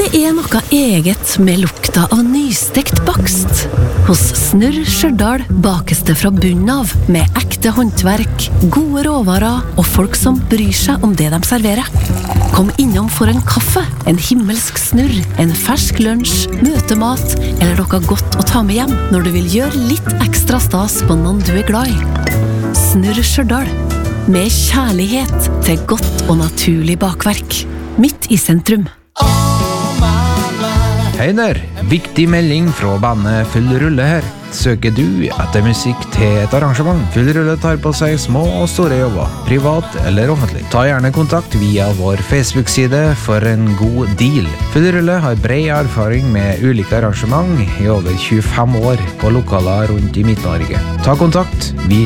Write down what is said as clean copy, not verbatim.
Det noe eget med lukta av nystekt bakst. Hos Snurr Stjørdal bakes det fra bunnen av, med ekte håndverk, gode råvarer og folk som bryr seg om det de serverer. Kom innom for en kaffe, en himmelsk snurr, en fersk lunsj, møtemat eller noe godt å ta med hjem når du vil gjøre litt ekstra stas på noen du glad i. Snurr Stjørdal, med kjærlighet til godt og naturlig bakverk. Midt i sentrum. Hei der, viktig melding fra bandet Full Rulle her. Søker du etter musikk til et arrangement? Full Rulle tar på seg små og store jobber, privat eller offentlig. Ta gjerne kontakt via vår Facebook-side for en god deal. Full Rulle har bred erfaring med ulike arrangement i over 25 år på lokaler rundt i Midt-Norge. Ta kontakt, vi